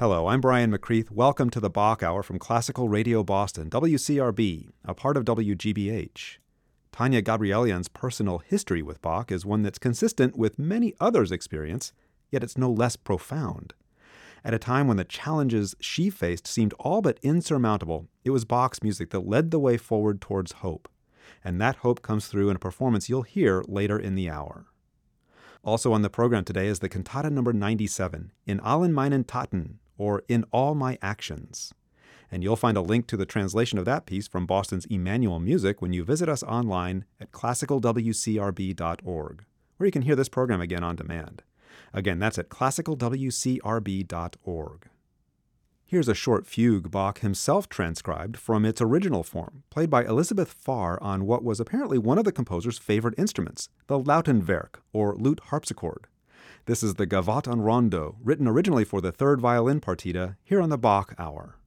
Hello, I'm Brian McCreath. Welcome to the Bach Hour from Classical Radio Boston, WCRB, a part of WGBH. Tanya Gabrielian's personal history with Bach is one that's consistent with many others' experience, yet it's no less profound. At a time when the challenges she faced seemed all but insurmountable, it was Bach's music that led the way forward towards hope. And that hope comes through in a performance you'll hear later in the hour. Also on the program today is the Cantata number 97, In allen meinen Taten, or In All My Actions. And you'll find a link to the translation of that piece from Boston's Emmanuel Music when you visit us online at classicalwcrb.org, where you can hear this program again on demand. Again, that's at classicalwcrb.org. Here's a short fugue Bach himself transcribed from its original form, played by Elizabeth Farr on what was apparently one of the composer's favorite instruments, the Lautenwerk, or lute harpsichord. This is the Gavotte en Rondo, written originally for the third violin partita, here on the Bach Hour.